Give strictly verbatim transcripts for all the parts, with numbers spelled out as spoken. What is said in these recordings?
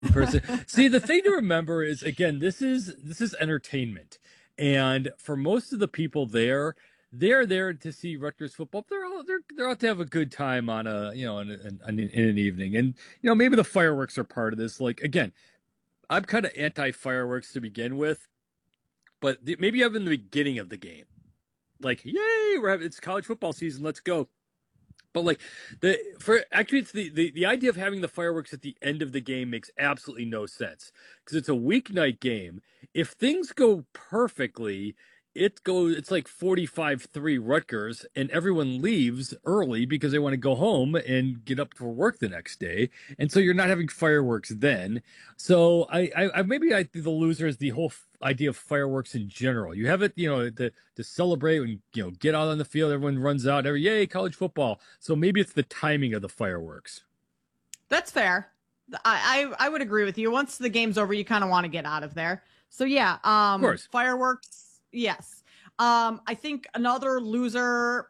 person. See, the thing to remember is, again, this is this is entertainment, and for most of the people there, they're there to see Rutgers football. They're all they're they're out to have a good time on a you know in, in, in an evening, and you know maybe the fireworks are part of this. Like again, I'm kind of anti fireworks to begin with, but the, maybe have in the beginning of the game, like yay, we're having it's college football season, let's go. But like the for actually it's the, the the idea of having the fireworks at the end of the game makes absolutely no sense because it's a weeknight game. If things go perfectly, it goes it's like forty-five three Rutgers and everyone leaves early because they want to go home and get up for work the next day. And so you're not having fireworks then. So I I, I maybe I think the loser is the whole f- idea of fireworks in general. You have it, you know, to to celebrate and you know get out on the field. Everyone runs out. Every yay college football. So maybe it's the timing of the fireworks. That's fair. I, I, I would agree with you. Once the game's over, you kind of want to get out of there. So yeah, Of um, course. fireworks, yes. Um, I think another loser.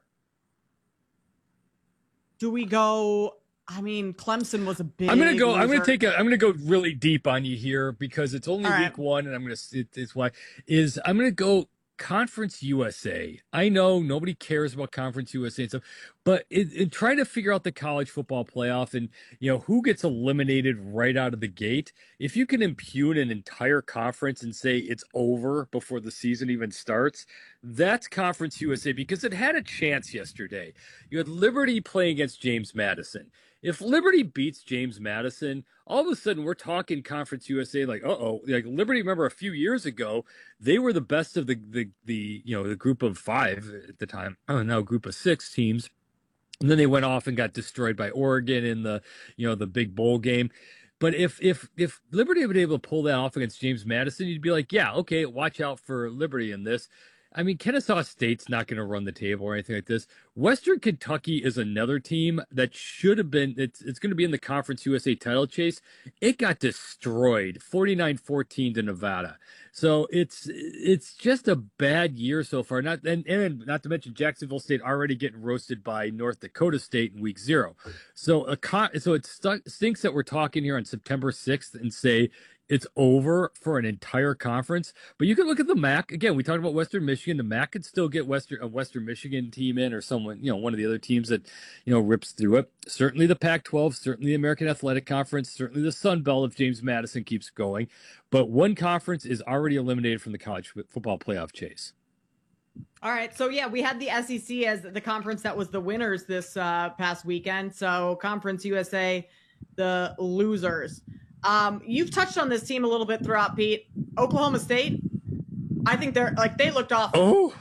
Do we go? I mean, Clemson was a big. I'm gonna go. Loser. I'm gonna take a. I'm gonna go really deep on you here because it's only All week right. one, and I'm gonna. It, it's why is I'm gonna go Conference U S A. I know nobody cares about Conference U S A and stuff, but it, it, trying to figure out the college football playoff and you know who gets eliminated right out of the gate. If you can impugn an entire conference and say it's over before the season even starts, that's Conference U S A because it had a chance yesterday. You had Liberty playing against James Madison. If Liberty beats James Madison, all of a sudden we're talking Conference U S A like, uh-oh. Like Liberty, remember a few years ago, they were the best of the the the you know, the group of five at the time. Oh, now group of six teams. And then they went off and got destroyed by Oregon in the, you know, the big bowl game. But if if if Liberty had been able to pull that off against James Madison, you'd be like, yeah, okay, watch out for Liberty in this. I mean, Kennesaw State's not going to run the table or anything like this. Western Kentucky is another team that should have been, it's, it's going to be in the Conference U S A title chase. It got destroyed forty-nine fourteen to Nevada. So it's it's just a bad year so far. Not and, and not to mention Jacksonville State already getting roasted by North Dakota State in week zero. So a con, so it st- stinks that we're talking here on September sixth and say it's over for an entire conference. But you can look at the M A C again. We talked about Western Michigan. The M A C could still get Western a Western Michigan team in, or someone, you know, one of the other teams that, you know, rips through it. Certainly the Pac twelve, certainly the American Athletic Conference, certainly the Sun Belt if James Madison keeps going. But one conference is already eliminated from the college football playoff chase. All right. So yeah, we had the S E C as the conference that was the winners this uh, past weekend. So Conference U S A, the losers. Um, you've touched on this team a little bit throughout, Pete. Oklahoma State, I think they're like they looked awful. Oh,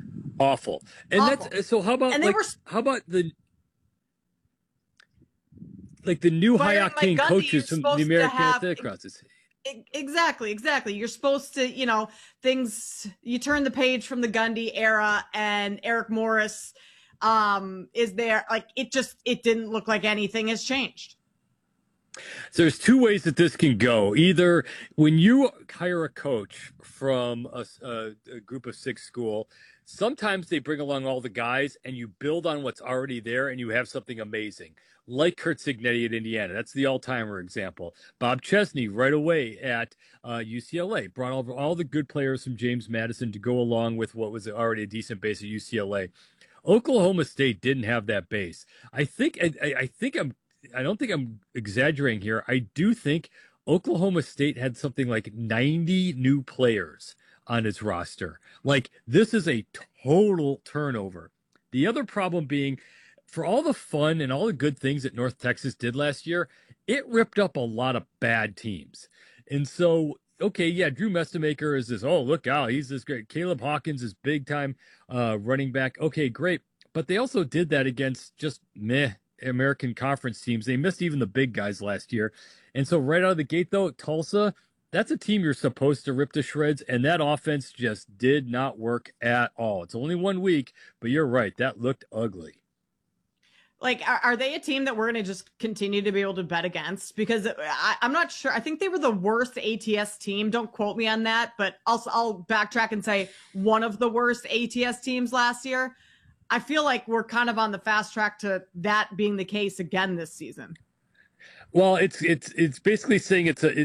awful. And awful. that's so. How about like were, how about the like the new high octane coaches from the American Athletic Conference? Exactly, exactly. You're supposed to, you know, things. You turn the page from the Gundy era, and Eric Morris um, is there. Like it just, it didn't look like anything has changed. So there's two ways that this can go. Either when you hire a coach from a, a, a group of six school, sometimes they bring along all the guys and you build on what's already there and you have something amazing. Like Curt Cignetti at Indiana. That's the all-timer example. Bob Chesney right away at uh, U C L A brought over all the good players from James Madison to go along with what was already a decent base at U C L A. Oklahoma State didn't have that base. I think I, I think I'm I don't think I'm exaggerating here. I do think Oklahoma State had something like ninety new players on its roster. Like, this is a total turnover. The other problem being, for all the fun and all the good things that North Texas did last year, it ripped up a lot of bad teams. And so, okay, yeah, Drew Mestamaker is this, oh, look out, he's this great. Caleb Hawkins is big-time uh, running back. Okay, great. But they also did that against just meh American Conference teams. They missed even the big guys last year. And so right out of the gate, though, Tulsa, that's a team you're supposed to rip to shreds, and that offense just did not work at all. It's only one week, but you're right. That looked ugly. Like, are, are they a team that we're going to just continue to be able to bet against? Because I, I'm not sure. I think they were the worst A T S team. Don't quote me on that, but I'll, I'll backtrack and say one of the worst A T S teams last year. I feel like we're kind of on the fast track to that being the case again this season. Well, it's it's it's basically saying it's a